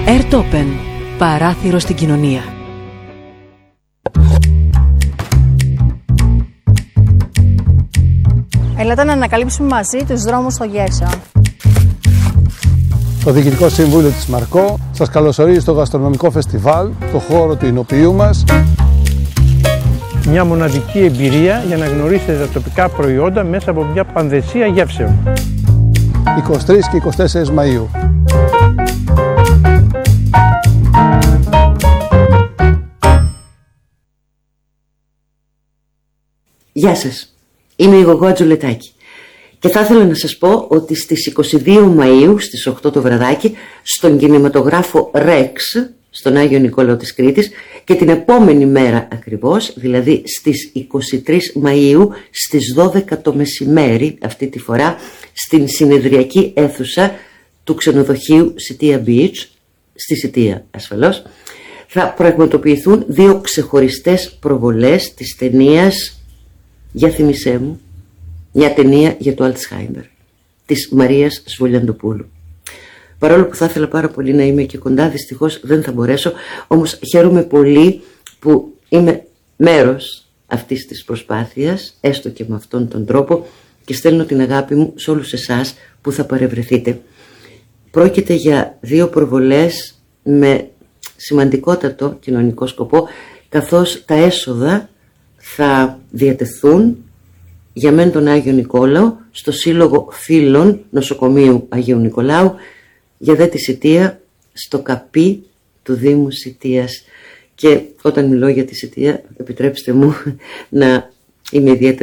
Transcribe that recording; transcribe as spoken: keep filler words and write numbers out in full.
Airtopen. Παράθυρο στην κοινωνία. Έλατε να ανακαλύψουμε μαζί τους δρόμους στο Γέρσον. Το Διοικητικό Συμβούλιο της Μαρκό σας καλωσορίζει στο γαστρονομικό φεστιβάλ, το χώρο του εινοποιείου μας. Μια μοναδική εμπειρία για να γνωρίσετε τα τοπικά προϊόντα μέσα από μια πανδεσία γεύσεων. εικοστή τρίτη και εικοστή τέταρτη Μαΐου. Γεια σας, είμαι η Γογό Τζουλετάκη και θα ήθελα να σας πω ότι στις εικοστή δεύτερη Μαΐου στις οκτώ το βραδάκι στον κινηματογράφο Ρεξ στον Άγιο Νικόλαο της Κρήτης και την επόμενη μέρα ακριβώς, δηλαδή στις εικοστή τρίτη Μαΐου στις δώδεκα το μεσημέρι, αυτή τη φορά στην συνεδριακή αίθουσα του ξενοδοχείου Σιτία Beach, στη Σιτία ασφαλώς, θα πραγματοποιηθούν δύο ξεχωριστές προβολές της ταινίας «Για θυμισέ μου», μια ταινία για το Αλτσχάιμερ της Μαρίας Σβολιαντοπούλου. Παρόλο που θα ήθελα πάρα πολύ να είμαι και κοντά, δυστυχώς δεν θα μπορέσω, όμως χαίρομαι πολύ που είμαι μέρος αυτής της προσπάθειας, έστω και με αυτόν τον τρόπο, και στέλνω την αγάπη μου σε όλους εσάς που θα παρευρεθείτε. Πρόκειται για δύο προβολές με σημαντικότατο κοινωνικό σκοπό, καθώς τα έσοδα θα διατεθούν για μεν τον Άγιο Νικόλαο στο Σύλλογο Φίλων Νοσοκομείου Αγίου Νικολάου, για δε τη Σιτία στο καπί του Δήμου Σιτίας. Και όταν μιλώ για τη Σιτία, επιτρέψτε μου να είμαι ιδιαίτερα